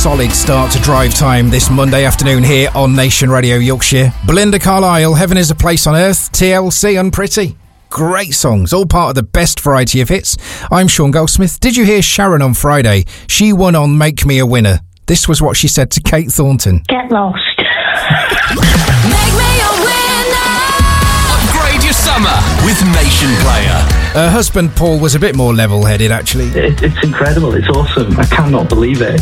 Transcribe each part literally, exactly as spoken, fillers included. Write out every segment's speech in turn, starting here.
solid start to drive time this Monday afternoon here on Nation Radio Yorkshire. Belinda Carlisle, Heaven is a Place on Earth, T L C, Unpretty. Great songs, all part of the best variety of hits. I'm Sean Goldsmith. Did you hear Sharon on Friday? She won on Make Me a Winner. This was what she said to Kate Thornton. Get lost. Make me a winner. Upgrade your summer with Nation Player. Her husband Paul was a bit more level-headed, actually. It, it's incredible. It's awesome. I cannot believe it.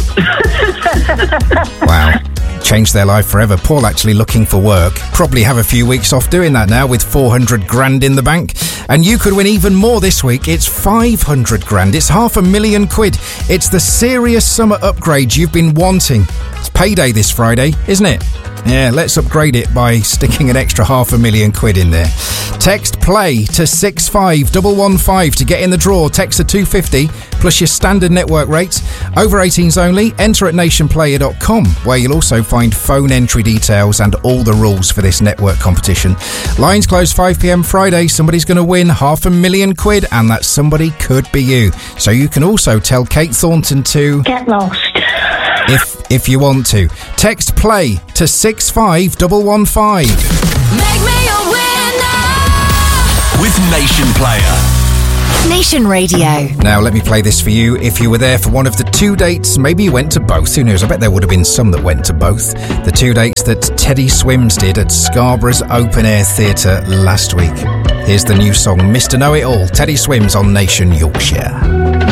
Wow. Changed their life forever. Paul actually looking for work. Probably have a few weeks off doing that now with four hundred grand in the bank. And you could win even more this week. It's five hundred grand. It's half a million quid. It's the serious summer upgrade you've been wanting. It's payday this Friday, isn't it? Yeah, let's upgrade it by sticking an extra half a million quid in there. Text play to six five one one five to get in the draw. Text to two fifty plus your standard network rates. Over eighteens only. Enter at nation player dot com, where you'll also find phone entry details and all the rules for this network competition. Lines close five p.m. Friday. Somebody's going to win half a million quid, and that somebody could be you. So you can also tell Kate Thornton to get lost. If if you want to. Text play to six five one one five. Make me a winner with Nation Player. Nation Radio. Now let me play this for you. If you were there for one of the two dates, maybe you went to both. Who knows? I bet there would have been some that went to both. The two dates that Teddy Swims did at Scarborough's Open Air Theatre last week. Here's the new song, Mister Know It All. Teddy Swims on Nation Yorkshire.